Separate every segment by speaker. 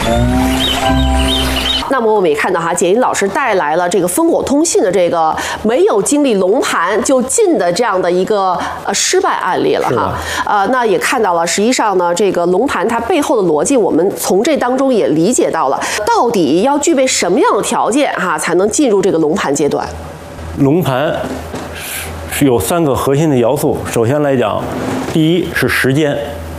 Speaker 1: 那么我们也看到哈，简一老师带来了这个烽火通信的这个没有经历龙盘就进的这样的一个失败案例了哈。那也看到了，实际上呢，这个龙盘它背后的逻辑，我们从这当中也理解到了，到底要具备什么样的条件哈，才能进入这个龙盘阶段？
Speaker 2: 龙盘是有3个核心的要素。首先来讲，第一是时间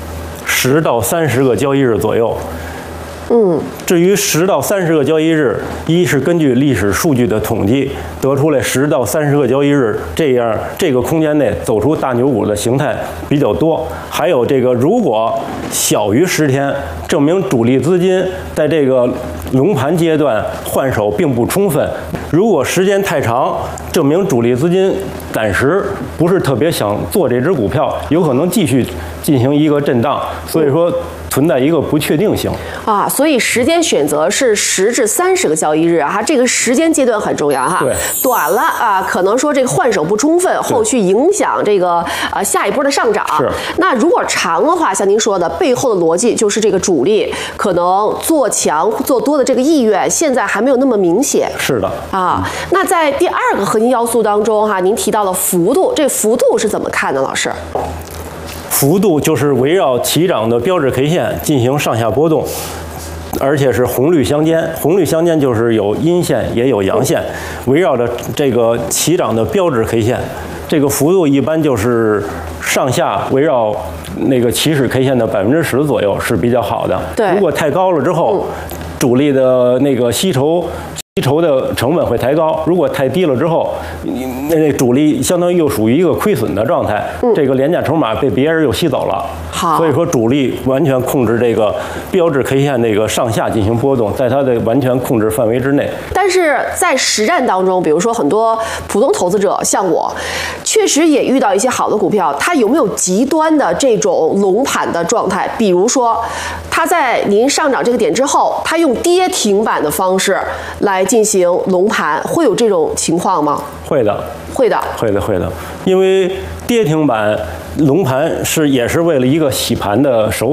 Speaker 2: ，10到30个交易日左右。至于10到30个交易日，一是根据历史数据的统计得出来10到30个交易日，这样这个空间内走出大牛股的形态比较多。还有这个，如果小于10天，证明主力资金在这个龙盘阶段换手并不充分。如果时间太长，证明主力资金暂时不是特别想做这只股票，有可能继续进行一个震荡。所以说，存在一个不确定性
Speaker 1: 啊，所以时间选择是10至30个交易日啊，这个时间阶段很重要哈。
Speaker 2: 对，
Speaker 1: 短了啊，可能说这个换手不充分，后续影响这个下一波的上涨。
Speaker 2: 是。
Speaker 1: 那如果长的话，像您说的，背后的逻辑就是这个主力可能做强做多的这个意愿，现在还没有那么明显。
Speaker 2: 是的。
Speaker 1: 啊，那在第2个核心要素当中哈，您提到了幅度，这幅度是怎么看的，老师？
Speaker 2: 幅度就是围绕起涨的标志 K 线进行上下波动，而且是红绿相间。红绿相间就是有阴线也有阳线，围绕着这个起涨的标志 K 线，这个幅度一般就是上下围绕那个起始 K 线的10%左右是比较好的。
Speaker 1: 对，
Speaker 2: 如果太高了之后，主力的那个吸筹的成本会抬高，如果太低了之后，那主力相当于又属于一个亏损的状态，这个廉价筹码被别人又吸走了。
Speaker 1: 好，
Speaker 2: 所以说主力完全控制这个标志 K 线那个上下进行波动，在它的完全控制范围之内。
Speaker 1: 但是在实战当中，比如说很多普通投资者像我，确实也遇到一些好的股票，它有没有极端的这种龙盘的状态？比如说，它在您上涨这个点之后，它用跌停板的方式来进行龙盘，会有这种情况吗？
Speaker 2: 会的，
Speaker 1: 会的，
Speaker 2: 会的，会的，因为跌停板龙盘也是为了一个洗盘的手法。